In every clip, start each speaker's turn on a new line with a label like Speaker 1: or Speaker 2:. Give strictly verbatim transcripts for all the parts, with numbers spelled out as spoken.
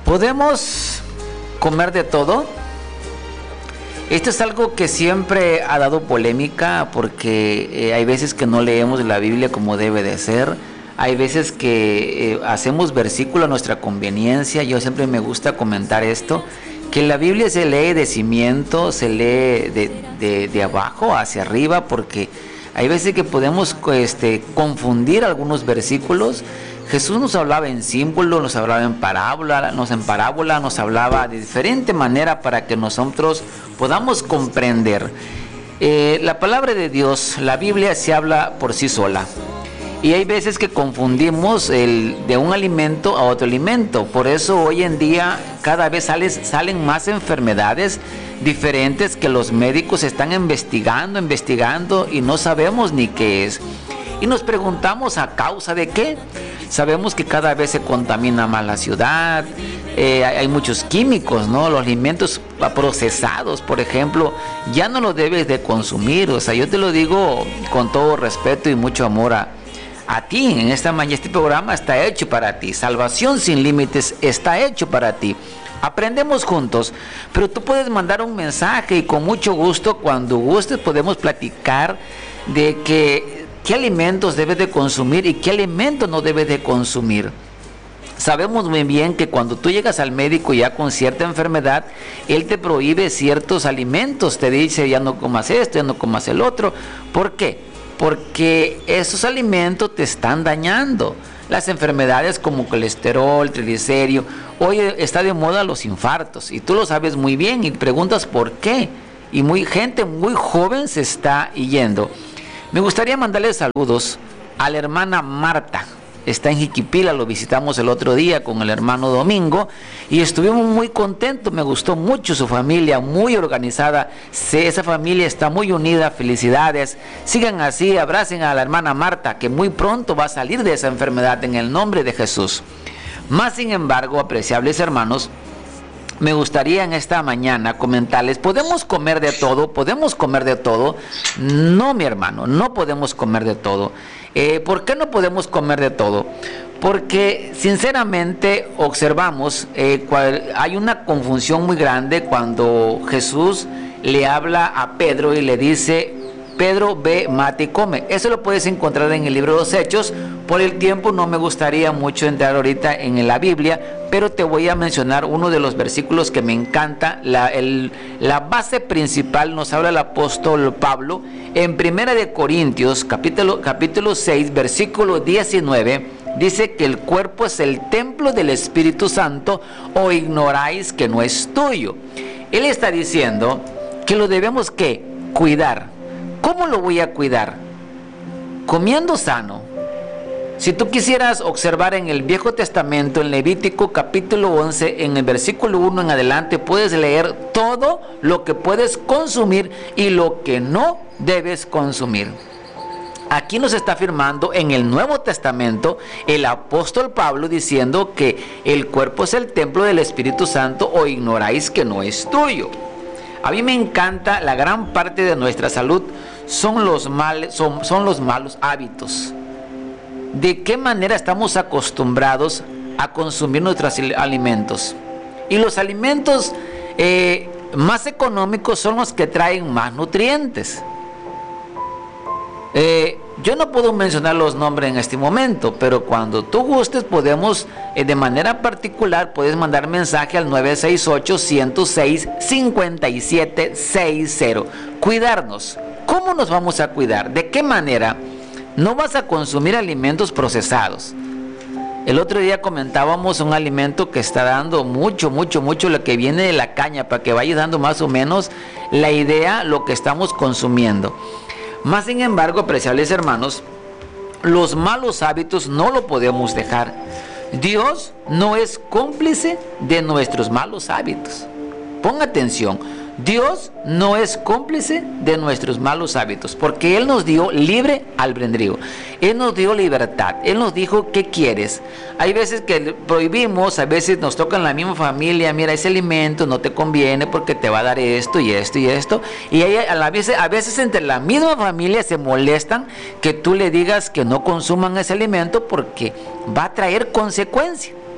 Speaker 1: ¿Podemos comer de todo? Esto es algo que siempre ha dado polémica porque eh, hay veces que no leemos la Biblia como debe de ser. Hay veces que eh, hacemos versículos a nuestra conveniencia. Yo siempre me gusta comentar esto, que la Biblia se lee de cimiento, se lee de, de, de abajo hacia arriba, porque hay veces que podemos este, confundir algunos versículos. Jesús nos hablaba en símbolo, nos hablaba en parábola, nos en parábola, nos hablaba de diferente manera para que nosotros podamos comprender. Eh, la palabra de Dios, la Biblia se habla por sí sola. Y hay veces que confundimos el, de un alimento a otro alimento. Por eso hoy en día cada vez sales, salen más enfermedades diferentes que los médicos están investigando, investigando y no sabemos ni qué es. Y nos preguntamos a causa de qué. Sabemos que cada vez se contamina más la ciudad, eh, hay, hay muchos químicos, ¿no? Los alimentos procesados, por ejemplo, ya no los debes de consumir. O sea, yo te lo digo con todo respeto y mucho amor a, a ti. En esta mañana este programa está hecho para ti. Salvación sin límites está hecho para ti. Aprendemos juntos, pero tú puedes mandar un mensaje y con mucho gusto, cuando gustes, podemos platicar de que qué alimentos debes de consumir y qué alimentos no debes de consumir. Sabemos muy bien que cuando tú llegas al médico ya con cierta enfermedad, él te prohíbe ciertos alimentos, te dice ya no comas esto, ya no comas el otro. ¿Por qué? Porque esos alimentos te están dañando. Las enfermedades como colesterol, triglicéridos, hoy está de moda los infartos y tú lo sabes muy bien y preguntas por qué. Y muy gente muy joven se está yendo. Me gustaría mandarle saludos a la hermana Marta. Está en Jiquipila, lo visitamos el otro día con el hermano Domingo y estuvimos muy contentos. Me gustó mucho su familia, muy organizada. Esa familia está muy unida. Felicidades. Sigan así, abracen a la hermana Marta, que muy pronto va a salir de esa enfermedad en el nombre de Jesús. Más sin embargo, apreciables hermanos, me gustaría en esta mañana comentarles, ¿podemos comer de todo? ¿Podemos comer de todo? No, mi hermano, no podemos comer de todo. Eh, ¿Por qué no podemos comer de todo? Porque sinceramente observamos, eh, cual, hay una confusión muy grande cuando Jesús le habla a Pedro y le dice: Pedro, ve, mate y come. Eso lo puedes encontrar en el libro de los Hechos. Por el tiempo no me gustaría mucho entrar ahorita en la Biblia, pero te voy a mencionar uno de los versículos que me encanta. La, el, la base principal nos habla el apóstol Pablo en Primera de Corintios, capítulo, capítulo seis, versículo diecinueve. Dice que el cuerpo es el templo del Espíritu Santo, o ignoráis que no es tuyo. Él está diciendo que lo debemos ¿qué? Cuidar. ¿Cómo lo voy a cuidar? Comiendo sano. Si tú quisieras observar en el Viejo Testamento, en Levítico capítulo once, en el versículo uno en adelante, puedes leer todo lo que puedes consumir y lo que no debes consumir. Aquí nos está afirmando en el Nuevo Testamento el apóstol Pablo diciendo que el cuerpo es el templo del Espíritu Santo, o ignoráis que no es tuyo. A mí me encanta, la gran parte de nuestra salud son los, mal, son, son los malos hábitos. ¿De qué manera estamos acostumbrados a consumir nuestros alimentos? Y los alimentos eh, más económicos son los que traen más nutrientes. Eh, yo no puedo mencionar los nombres en este momento, pero cuando tú gustes podemos, eh, de manera particular, puedes mandar mensaje al nueve seis ocho, ciento seis, cincuenta y siete sesenta. Cuidarnos. ¿Cómo nos vamos a cuidar? ¿De qué manera? No vas a consumir alimentos procesados. El otro día comentábamos un alimento que está dando mucho, mucho, mucho, lo que viene de la caña, para que vayas dando más o menos la idea, lo que estamos consumiendo. Más sin embargo, apreciables hermanos, los malos hábitos no lo podemos dejar. Dios no es cómplice de nuestros malos hábitos. Pon atención. Dios no es cómplice de nuestros malos hábitos, porque Él nos dio libre albedrío. Él nos dio libertad. Él nos dijo, ¿qué quieres? Hay veces que prohibimos, a veces nos toca en la misma familia: mira, ese alimento no te conviene porque te va a dar esto y esto y esto. Y hay, a, la vez, a veces entre la misma familia se molestan que tú le digas que no consuman ese alimento porque va a traer consecuencias.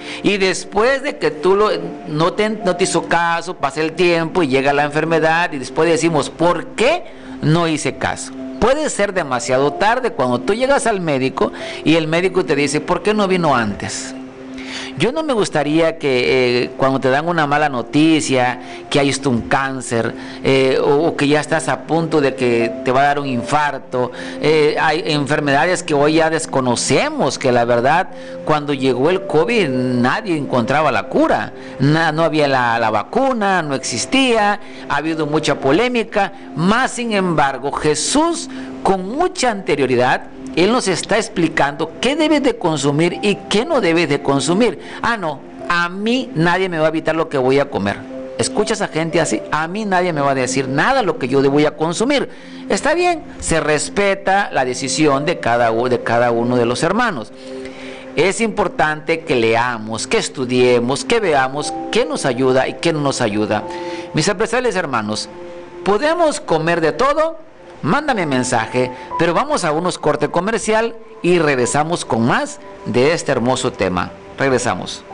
Speaker 1: Y después de que tú lo, no, te, no te hizo caso, pasa el tiempo y llega la enfermedad y después decimos, ¿por qué no hice caso? Puede ser demasiado tarde cuando tú llegas al médico y el médico te dice, ¿por qué no vino antes? Yo no me gustaría que eh, cuando te dan una mala noticia, que hay un cáncer, eh, o, o que ya estás a punto de que te va a dar un infarto, eh, hay enfermedades que hoy ya desconocemos, que la verdad, cuando llegó el COVID nadie encontraba la cura, Na, no había la, la vacuna, no existía, ha habido mucha polémica, más sin embargo Jesús con mucha anterioridad, Él nos está explicando qué debes de consumir y qué no debes de consumir. Ah, no, a mí nadie me va a evitar lo que voy a comer. ¿Escuchas a gente así? A mí nadie me va a decir nada lo que yo voy a consumir. Está bien, se respeta la decisión de cada, de cada uno de los hermanos. Es importante que leamos, que estudiemos, que veamos qué nos ayuda y qué no nos ayuda. Mis apreciables hermanos, ¿podemos comer de todo? Mándame mensaje, pero vamos a unos corte comercial y regresamos con más de este hermoso tema. Regresamos.